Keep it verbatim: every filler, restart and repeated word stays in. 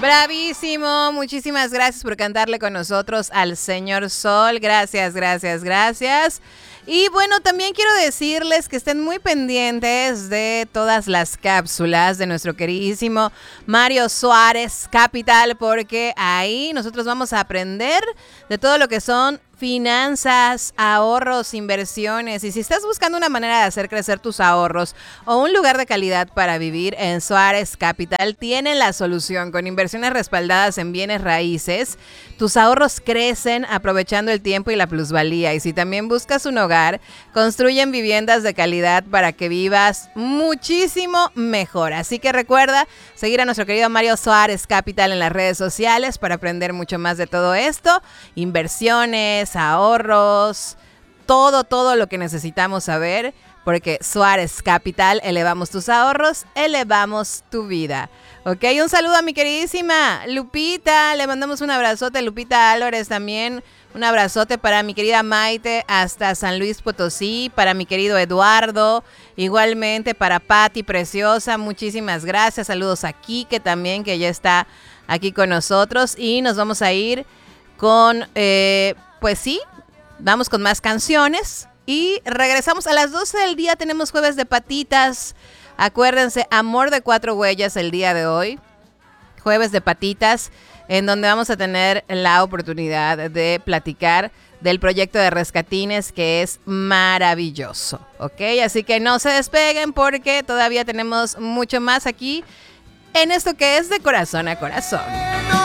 Bravísimo, muchísimas gracias por cantarle con nosotros al Señor Sol. Gracias, gracias, gracias. Y bueno, también quiero decirles que estén muy pendientes de todas las cápsulas de nuestro queridísimo Mario Suárez Capital, porque ahí nosotros vamos a aprender de todo lo que son finanzas, ahorros, inversiones. Y si estás buscando una manera de hacer crecer tus ahorros o un lugar de calidad para vivir, en Suárez Capital tienen la solución. Con inversiones respaldadas en bienes raíces, tus ahorros crecen aprovechando el tiempo y la plusvalía. Y si también buscas un hogar, construyen viviendas de calidad para que vivas muchísimo mejor. Así que recuerda seguir a nuestro querido Mario Suárez Capital en las redes sociales para aprender mucho más de todo esto. Inversiones, ahorros, todo, todo lo que necesitamos saber, porque Suárez Capital, elevamos tus ahorros, elevamos tu vida. Ok, un saludo a mi queridísima Lupita, le mandamos un abrazote, Lupita Álvarez también, un abrazote para mi querida Maite hasta San Luis Potosí, para mi querido Eduardo, igualmente para Patti Preciosa, muchísimas gracias, saludos a Quique también, que ya está aquí con nosotros, y nos vamos a ir con... Eh, Pues sí, vamos con más canciones y regresamos a las doce del día. Tenemos Jueves de Patitas. Acuérdense, Amor de Cuatro Huellas el día de hoy. Jueves de Patitas, en donde vamos a tener la oportunidad de platicar del proyecto de Rescatines, que es maravilloso, ¿ok? Así que no se despeguen porque todavía tenemos mucho más aquí en esto que es De Corazón a Corazón.